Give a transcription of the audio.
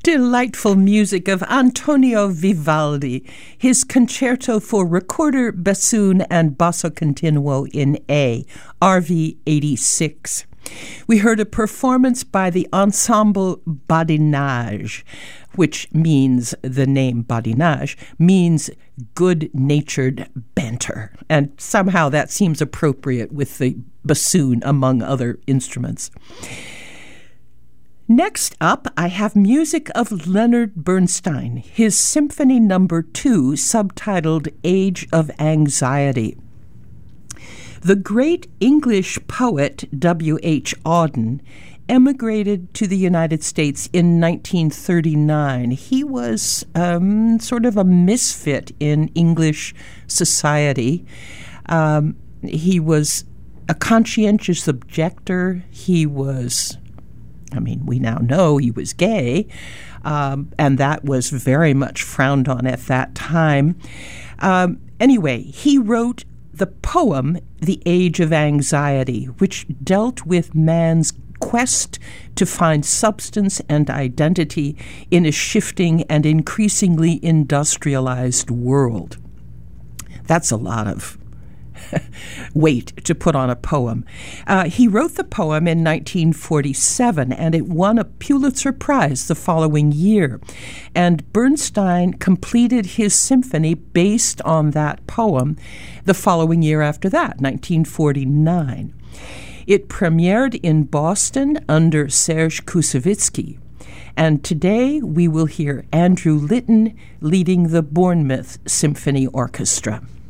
Delightful music of Antonio Vivaldi, his concerto for recorder, bassoon, and basso continuo in A, RV 86. We heard a performance by the Ensemble Badinage, which means, the name Badinage, means good-natured banter. And somehow that seems appropriate with the bassoon, among other instruments. Next up, I have music of Leonard Bernstein, his Symphony No. 2, subtitled Age of Anxiety. The great English poet W.H. Auden emigrated to the United States in 1939. He was sort of a misfit in English society. He was a conscientious objector. He was... we now know he was gay, and that was very much frowned on at that time. Anyway, he wrote the poem, The Age of Anxiety, which dealt with man's quest to find substance and identity in a shifting and increasingly industrialized world. That's a lot of weight to put on a poem. He wrote the poem in 1947, and it won a Pulitzer Prize the following year. And Bernstein completed his symphony based on that poem the following year after that, 1949. It premiered in Boston under Serge Koussevitzky. And today we will hear Andrew Litton leading the Bournemouth Symphony Orchestra.